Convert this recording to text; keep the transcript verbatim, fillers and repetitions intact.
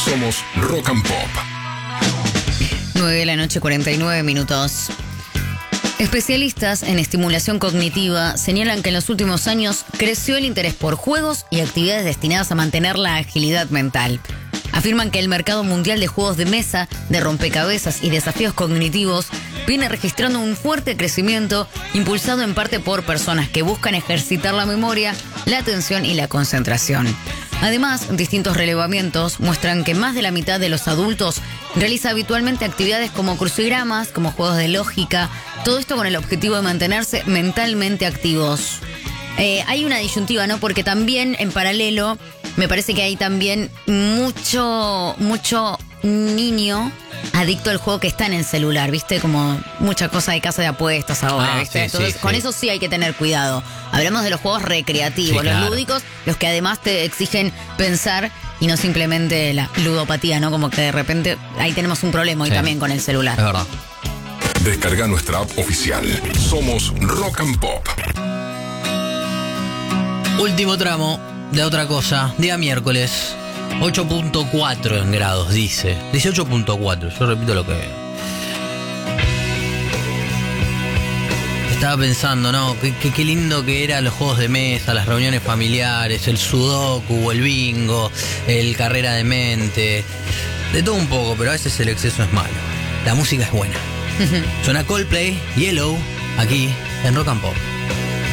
Somos Rock and Pop. nueve de la noche, cuarenta y nueve minutos. Especialistas en estimulación cognitiva señalan que en los últimos años creció el interés por juegos y actividades destinadas a mantener la agilidad mental. Afirman que el mercado mundial de juegos de mesa, de rompecabezas y desafíos cognitivos viene registrando un fuerte crecimiento, impulsado en parte por personas que buscan ejercitar la memoria, la atención y la concentración. Además, distintos relevamientos muestran que más de la mitad de los adultos realiza habitualmente actividades como crucigramas, como juegos de lógica, todo esto con el objetivo de mantenerse mentalmente activos. Eh, hay una disyuntiva, ¿no? Porque también, en paralelo, me parece que hay también mucho, mucho niño adicto al juego que está en el celular, ¿viste? Como mucha cosa de casa de apuestas ahora, Ah, ¿viste? sí, Entonces, sí, con sí. eso sí hay que tener cuidado. Hablamos de los juegos recreativos, Sí, claro. los lúdicos, los que además te exigen pensar y no simplemente la ludopatía, ¿no? Como que de repente ahí tenemos un problema hoy Sí. también con el celular. Es verdad. Descarga nuestra app oficial. Somos Rock and Pop. Último tramo de otra cosa. Día miércoles. ocho punto cuatro en grados, dice. dieciocho punto cuatro. Yo repito lo que... Estaba pensando, ¿no? Qué, qué, qué lindo que eran los juegos de mesa, las reuniones familiares, el sudoku, el bingo, el carrera de mente. De todo un poco, pero a veces el exceso es malo. La música es buena. Suena Coldplay, Yellow, aquí en Rock and Pop.